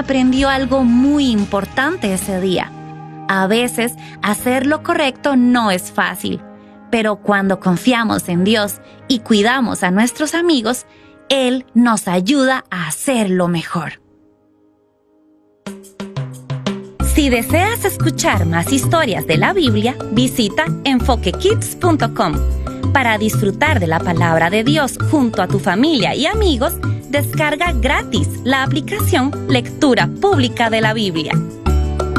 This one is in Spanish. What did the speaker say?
aprendió algo muy importante ese día. A veces, hacer lo correcto no es fácil, pero cuando confiamos en Dios y cuidamos a nuestros amigos, Él nos ayuda a hacerlo mejor. Si deseas escuchar más historias de la Biblia, visita enfoquekids.com. Para disfrutar de la palabra de Dios junto a tu familia y amigos, descarga gratis la aplicación Lectura Pública de la Biblia.